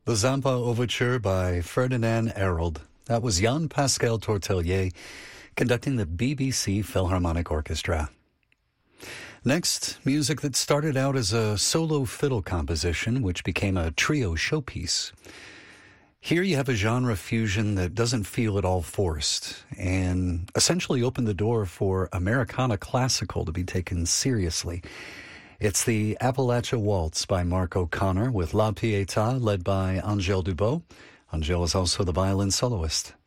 The Zampa Overture by Ferdinand Arnold. That was Jean-Pascal Tortelier conducting the BBC Philharmonic Orchestra. Next, music that started out as a solo fiddle composition, which became a trio showpiece. Here you have a genre fusion that doesn't feel at all forced and essentially opened the door for Americana classical to be taken seriously. It's the Appalachia Waltz by Mark O'Connor with La Pietà led by Angèle Dubot. Angèle is also the violin soloist.